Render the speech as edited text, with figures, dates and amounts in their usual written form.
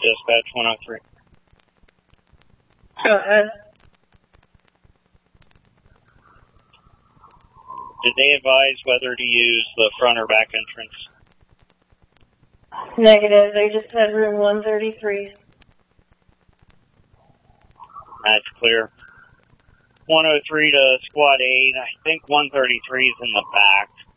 Dispatch 103. Go ahead. Did they advise whether to use the front or back entrance? Negative. They just said room 133. That's clear. 103 to Squad 8. I think 133 is in the back.